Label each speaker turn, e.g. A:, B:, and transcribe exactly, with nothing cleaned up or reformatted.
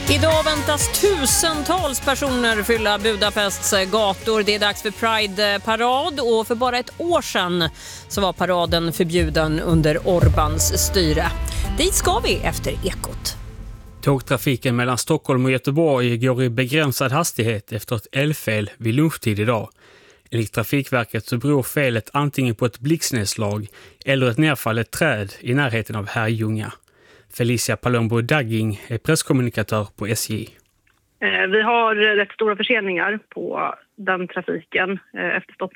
A: Idag väntas tusentals personer fylla Budapests gator. Det är dags för Pride-parad och för bara ett år sedan så var paraden förbjuden under Orbáns styre. Dit ska vi efter Ekot.
B: Tågtrafiken mellan Stockholm och Göteborg går i begränsad hastighet efter ett elfel vid lunchtid idag. Enligt Trafikverket så beror felet antingen på ett blixtnedslag eller ett nedfallet träd i närheten av Herrljunga. Felicia Palombo Dagging är presskommunikatör på S J.
C: Vi har rätt stora förseningar på den trafiken efter stopp